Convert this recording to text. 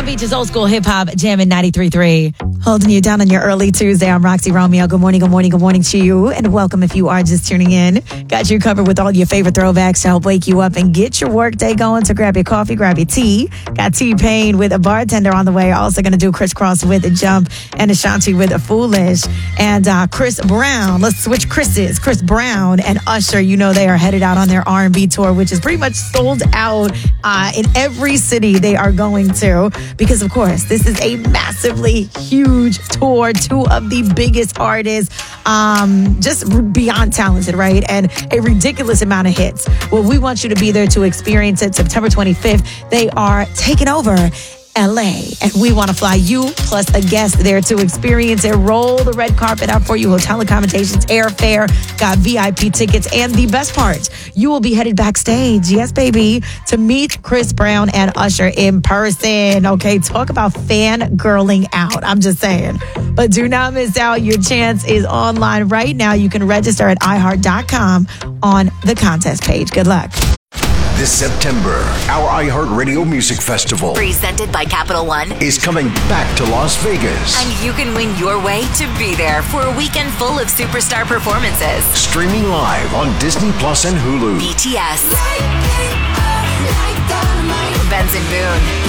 Beach's old school hip hop jamming 93.3. Holding you down on your early Tuesday. I'm Roxy Romeo. Good morning, good morning, good morning to you. And welcome if you are just tuning in. Got you covered with all your favorite throwbacks to help wake you up and get your work day going. So grab your coffee, grab your tea. Got T-Pain with a bartender on the way. Also going to do Crisscross with a jump and Ashanti with a foolish. And Chris Brown. Let's switch Chris's. Chris Brown and Usher. You know they are headed out on their R&B tour, which is pretty much sold out in every city they are going to. Because, of course, this is a massively huge tour. Two of the biggest artists, just beyond talented, right? And a ridiculous amount of hits. Well, we want you to be there to experience it. September 25th, they are taking over LA, and we want to fly you plus a guest there to experience it. Roll the red carpet out for you, hotel accommodations, airfare, got VIP tickets, and the best part, you will be headed backstage, yes baby, to meet Chris Brown and Usher in person. Okay, talk about fangirling out, I'm just saying. But do not miss out, your chance is online right now. You can register at iHeart.com on the contest page. Good luck. This September, our iHeartRadio Music Festival, presented by Capital One, is coming back to Las Vegas. And you can win your way to be there for a weekend full of superstar performances. Streaming live on Disney Plus and Hulu. BTS, Benson Boone,